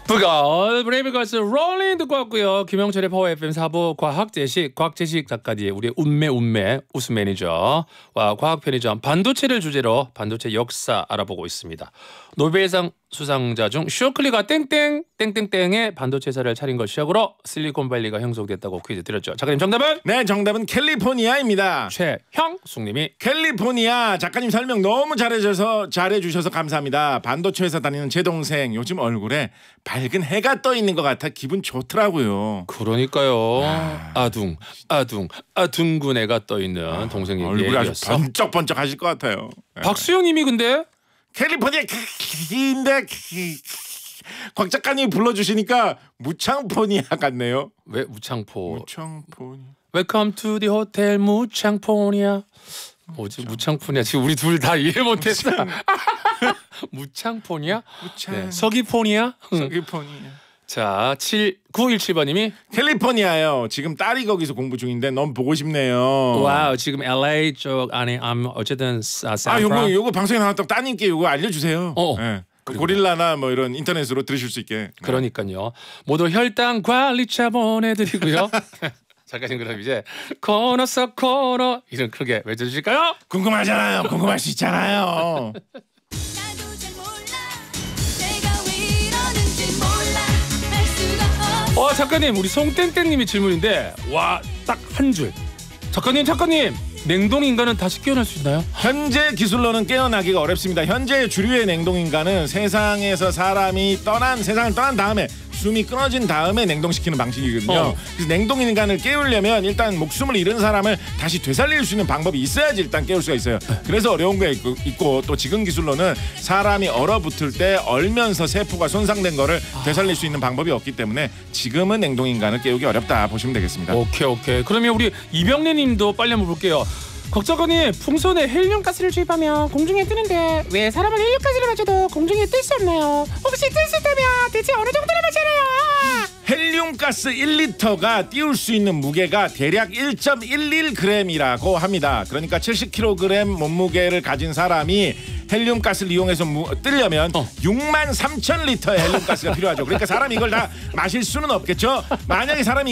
브걸 브레이브걸스 롤링 듣고 왔고요. 김영철의 파워 FM 4부 과학제식 작가님 우리 운매 우수 매니저와 과학 편의점 반도체를 주제로 반도체 역사 알아보고 있습니다. 노벨상 수상자 중 슈어클리가 땡땡땡의 반도체 회사를 차린 걸 시작으로 실리콘밸리가 형성됐다고 퀴즈 드렸죠. 작가님 정답은? 네, 정답은 캘리포니아입니다. 최형숙님이 캘리포니아 작가님 설명 너무 잘해주셔서 감사합니다. 반도체 회사 다니는 제 동생 요즘 얼굴에 밝은 해가 떠 있는 것 같아 기분 좋더라고요. 그러니까요. 아둥군 애가 떠 있는 동생 얼굴이 아주 얘기였어. 번쩍번쩍 하실 것 같아요. 박수영님이 근데 캘리포니아 인데 곽 작가님 불러주시니까 무창포니아 같네요. 왜 무창포? 무창포니아. Welcome to the hotel 무창포니아. 뭐지 무창포니아? 지금 우리 둘 다 이해 못했어. 무창포니아? 네, 서귀포니아? 서귀포니아. 자, 7917번님이 캘리포니아요. 지금 딸이 거기서 공부 중인데 너무 보고 싶네요. 와우, 지금 LA 쪽 안에 어쨌든 요거 방송에 나왔다고 따님께 요거 알려주세요. 네. 고릴라나 뭐 이런 인터넷으로 들으실 수 있게. 그러니까요. 모두 혈당 관리차 보내드리고요. 작가님 그럼 이제 코너 속 코너 이름 크게 외쳐주실까요? 궁금하잖아요. 궁금할 수 있잖아요. 작가님 우리 송땡땡님이 질문인데 와 딱 한 줄. 작가님 냉동인간은 다시 깨어날 수 있나요? 현재 기술로는 깨어나기가 어렵습니다. 현재 주류의 냉동인간은 세상을 떠난 다음에 숨이 끊어진 다음에 냉동시키는 방식이거든요. 그래서 냉동인간을 깨우려면 일단 목숨을 잃은 사람을 다시 되살릴 수 있는 방법이 있어야지 일단 깨울 수가 있어요. 그래서 어려운 게 있고 또 지금 기술로는 사람이 얼어붙을 때 얼면서 세포가 손상된 거를 되살릴 수 있는 방법이 없기 때문에 지금은 냉동인간을 깨우기 어렵다 보시면 되겠습니다. 오케이. 그러면 우리 이병래님도 빨리 한번 볼게요. 걱정거님 풍선에 헬륨가스를 주입하면 공중에 뜨는데 왜 사람은 헬륨가스를 마셔도 공중에 뜰 수 없나요? 혹시 뜰 수 있다면 대체 어느 정도를 마셔야 헬륨가스 1리터가 띄울 수 있는 무게가 대략 1.11g이라고 합니다. 그러니까 70kg 몸무게를 가진 사람이 헬륨가스를 이용해서 뜨려면 63,000리터의 헬륨가스가 필요하죠. 그러니까 사람이 이걸 다 마실 수는 없겠죠. 만약에 사람이